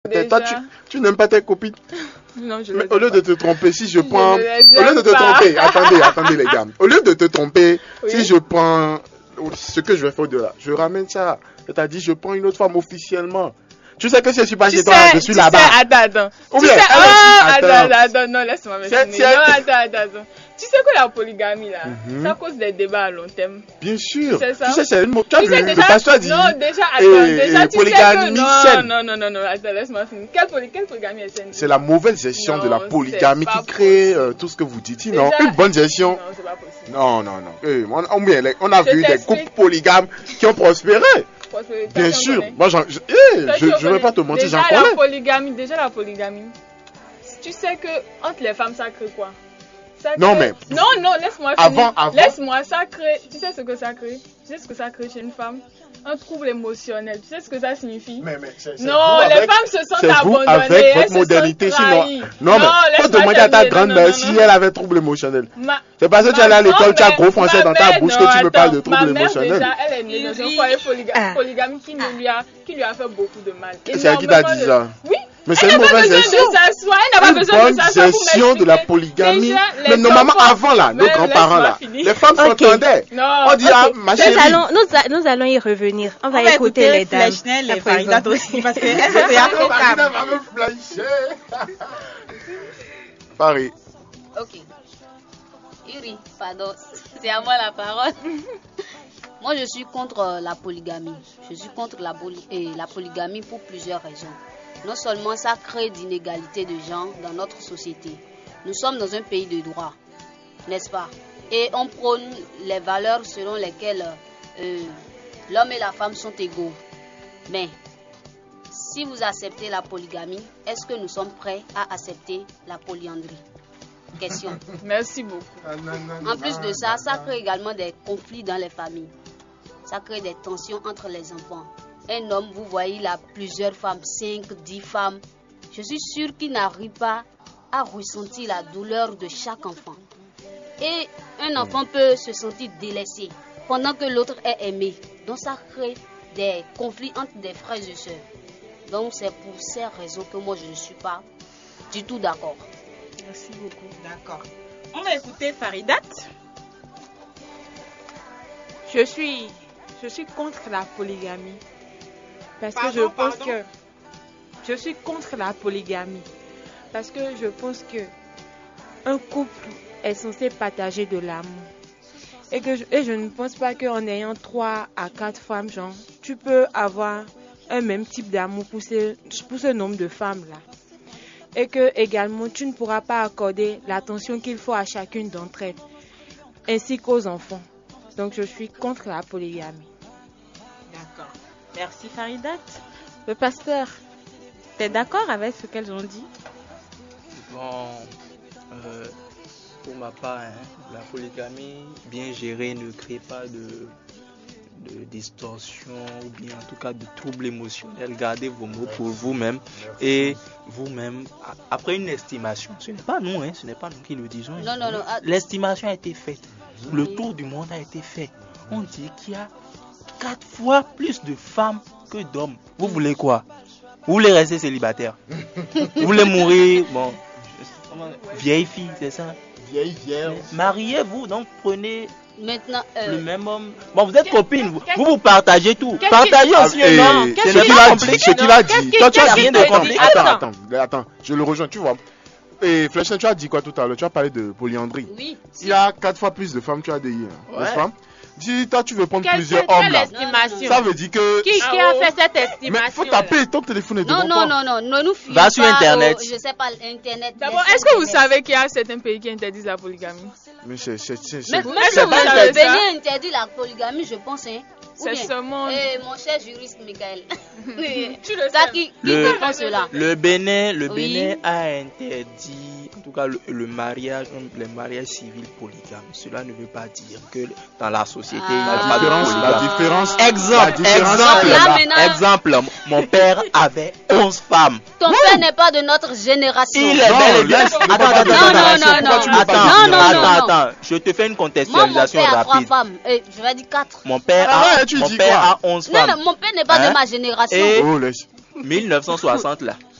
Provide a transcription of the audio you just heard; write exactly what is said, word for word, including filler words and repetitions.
Déjà... Toi, tu, tu n'aimes pas tes copines? Non, je Mais les au lieu pas. de te tromper, si je Je prends... ne les Au lieu de te aime pas. tromper, attendez, attendez les gars. Au lieu de te tromper, Oui. si je prends... Ce que je vais faire au-delà, je ramène ça. C'est-à-dire, je prends une autre femme officiellement. Tu sais que si je suis pas Tu chez toi, sais, je suis tu là-bas. sais, attends, attends. Ou Tu bien, sais, elle oh, aussi, attends, attends. attends, attends, non, laisse-moi me C'est- finir. c'est- Non, attends, attends, attends. Tu sais que la polygamie, là, Mhm. ça cause des débats à long terme. Bien sûr. Tu sais ça? Tu sais, c'est une mot. Tu as Tu vu, sais le déjà, pasteur dit. non, déjà, attends, et- déjà, et tu polygamie sais que, non, saine. non, non, non, non, attends, laisse-moi finir. Quelle, poly, quelle polygamie est saine? C'est la mauvaise gestion Non, de la c'est polygamie pas qui crée possible. euh, tout ce que vous dites. Sinon, Déjà- une bonne gestion. Non, c'est pas possible. Non, non, non. Eh, on, on, bien, les- on a Je vu des t'explique. couples polygames qui ont prospéré. Parce que toi, Bien tu en sûr. connais. Moi, j'en- je eh, Toi, je tu en ne vais connais. pas te mentir, Déjà, j'en la connais. polygamie, déjà la polygamie. Tu sais que entre les femmes, ça crée quoi? Ça Non, crée- mais- Non, non, laisse-moi Avant, finir. avant. Laisse-moi, ça crée... Tu sais ce que ça crée? Tu sais ce que ça crée chez une femme? Un trouble émotionnel. Tu sais ce que ça signifie? Mais, mais, c'est- c'est Non, vous les avec- femmes se sentent c'est vous abandonnées. avec elles votre se modernité. sentent Sinon, trahies. non, mais faut laisse-moi demander à ta terminer. Non, grand-mère non, si non. elle avait trouble émotionnel. Ma- C'est parce que tu ma- allais à l'école, non, tu as mais gros français ma dans ta mère, bouche non, que tu me parles de attends, ma trouble mère, émotionnel. déjà, elle est née dans un foyer polyga- polygamie qui, ne lui a, qui lui a fait beaucoup de mal. C'est elle qui t'a Énormément dit de- ça? Oui. Mais c'est Elle une n'a pas mauvaise besoin gestion. de s'asseoir. Elle n'a pas Une besoin de bonne s'asseoir pour gestion de la m'expliquer. polygamie. Déjà, Mais les normalement, enfants- avant là, nos Mais grands-parents là, laisse-moi finir. les femmes Ok. s'entendaient. Non. On dit, Ok. ah, ma Nous chérie. allons, nous, a- nous allons y revenir. On va, On va écouter, écouter les dames. Fleschnel et Après, Farida ils vont- aussi parce qu'elles sont déjà trop Farida calmes. va me flasher. Paris. Ok. Iri, pardon, c'est à moi la parole. Moi, je suis contre la polygamie. Je suis contre la, poly- et la polygamie pour plusieurs raisons. Non seulement ça crée d'inégalités de genre dans notre société. Nous sommes dans un pays de droit, n'est-ce pas? Et on prône les valeurs selon lesquelles euh, l'homme et la femme sont égaux. Mais si vous acceptez la polygamie, est-ce que nous sommes prêts à accepter la polyandrie? Question. Merci beaucoup. En plus de ça, ça crée également des conflits dans les familles. Ça crée des tensions entre les enfants. Un homme, vous voyez, il a plusieurs femmes, cinq, dix femmes. Je suis sûre qu'il n'arrive pas à ressentir la douleur de chaque enfant. Et un enfant peut se sentir délaissé pendant que l'autre est aimé. Donc ça crée des conflits entre des frères et sœurs. Donc c'est pour ces raisons que moi je ne suis pas du tout d'accord. Merci beaucoup. D'accord. On va écouter Faridat. Je suis, je suis contre la polygamie. Parce Pardon, que je pense pardon. que je suis contre la polygamie. Parce que je pense que un couple est censé partager de l'amour. Et que je, et je ne pense pas qu'en ayant trois à quatre femmes, genre, tu peux avoir un même type d'amour pour ce, pour ce nombre de femmes-là. Et que également, tu ne pourras pas accorder l'attention qu'il faut à chacune d'entre elles, ainsi qu'aux enfants. Donc, je suis contre la polygamie. D'accord. Merci Faridat. Le pasteur, tu es d'accord avec ce qu'elles ont dit? Bon, euh, pour ma part, hein, la polygamie bien gérée ne crée pas de, de distorsion ou bien en tout cas de troubles émotionnels. Gardez vos mots pour vous-même et vous-même. Après une estimation, ce n'est pas nous, hein, ce n'est pas nous qui le disons. Non, non, non. ah, L'estimation a été faite. Le tour du monde a été fait. On dit qu'il y a quatre fois plus de femmes que d'hommes. Vous voulez quoi? Vous voulez rester célibataire? Vous voulez mourir? Bon, vieille fille, c'est ça? Vieille, vieille. Mariez-vous, donc prenez Maintenant, euh, le même homme. Bon, vous êtes copines, vous, vous vous partagez tout. qu'est-ce Partagez Ah, aussi et un homme. qu'est-ce Ce ce n'est qu'il pas a dit, compliqué. ce qu'il a Qu'est-ce dit. qui- Toi, tu as qu'est-ce rien qui de te compliqué. dit? Attends, Attends. attends, attends. Je le rejoins, tu vois. Et Fleschner, tu as dit quoi tout à l'heure? Tu as parlé de polyandrie. oui. Il y a quatre fois plus de femmes, tu as dit, hein, Ouais. n'est-ce pas? Dis, toi, tu veux prendre Quelle, plusieurs quelle hommes là. estimation? Ça veut dire que. Qui, qui Ah, a oh. fait cette Mais estimation? faut taper, ton téléphone est devant Non, toi. non, non, non, ne nous fions Va sur pas Internet. au- je sais pas, Internet. D'abord, laissez est-ce que vous Internet. savez qu'il y a certains pays qui interdisent la polygamie? Mais c'est. c'est- c'est- c'est- Mais Est-ce même que le vous savez ça? Bénin interdit la polygamie, je pense. Hein. Ou C'est bien, seulement- eh, mon cher juriste Michael. Tu le Ça sais. qui, qui Le- défend cela. Le Bénin, le Oui. Bénin a interdit, en tout cas le, le mariage, les mariages civils polygames. Cela ne veut pas dire que dans la société il n'y a Ah. pas de différence, la polygame. différence. Exemple, La différence, exemple, là, maintenant- exemple, mon père avait onze femmes. Ton père n'est pas de notre génération. Il est Non, bel et bien. laisse- Attends, ne attends, parle pas de attends, Non, génération. non, Pourquoi non, tu ne veux pas attends, dire non, non, génération? non, attends, attends, je te fais une Moi, mon contextualisation père a trois rapide. femmes. Eh, je vais dire quatre. Mon père Ah a, ouais, tu mon dis père quoi? a onze Non, femmes. non, mon père n'est pas Hein? de ma génération. Et- Oh, laisse. mille neuf cent soixante là.